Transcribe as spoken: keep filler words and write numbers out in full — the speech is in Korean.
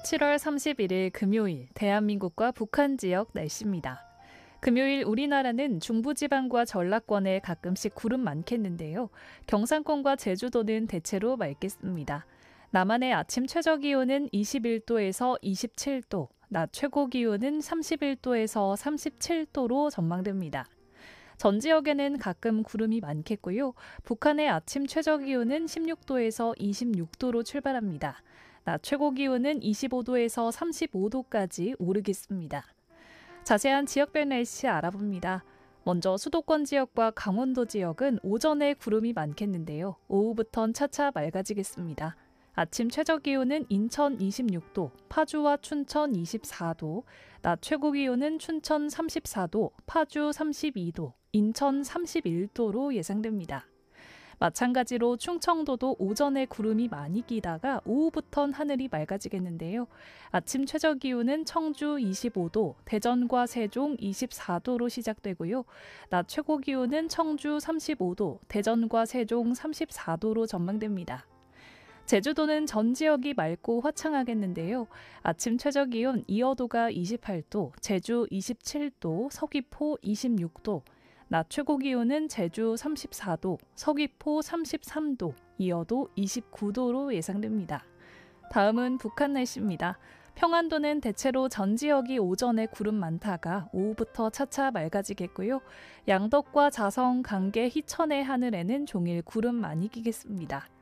칠월 삼십일일 금요일 대한민국과 북한 지역 날씨입니다. 금요일 우리나라는 중부지방과 전라권에 가끔씩 구름 많겠는데요. 경상권과 제주도는 대체로 맑겠습니다. 남한의 아침 최저기온은 이십일도에서 이십칠도, 낮 최고기온은 삼십일도에서 삼십칠도로 전망됩니다. 전 지역에는 가끔 구름이 많겠고요. 북한의 아침 최저기온은 십육도에서 이십육도로 출발합니다. 낮 최고기온은 이십오도에서 삼십오도까지 오르겠습니다. 자세한 지역별 날씨 알아봅니다. 먼저 수도권 지역과 강원도 지역은 오전에 구름이 많겠는데요. 오후부턴 차차 맑아지겠습니다. 아침 최저기온은 인천 이십육도, 파주와 춘천 이십사도, 낮 최고기온은 춘천 삼십사도, 파주 삼십이도, 인천 삼십일도로 예상됩니다. 마찬가지로 충청도도 오전에 구름이 많이 끼다가 오후부턴 하늘이 맑아지겠는데요. 아침 최저기온은 청주 이십오도, 대전과 세종 이십사도로 시작되고요. 낮 최고기온은 청주 삼십오도, 대전과 세종 삼십사도로 전망됩니다. 제주도는 전 지역이 맑고 화창하겠는데요. 아침 최저기온 이어도가 이십팔도, 제주 이십칠도, 서귀포 이십육도, 낮 최고기온은 제주 삼십사도, 서귀포 삼십삼도, 이어도 이십구도로 예상됩니다. 다음은 북한 날씨입니다. 평안도는 대체로 전 지역이 오전에 구름 많다가 오후부터 차차 맑아지겠고요. 양덕과 자성, 강계, 희천의 하늘에는 종일 구름 많이 끼겠습니다.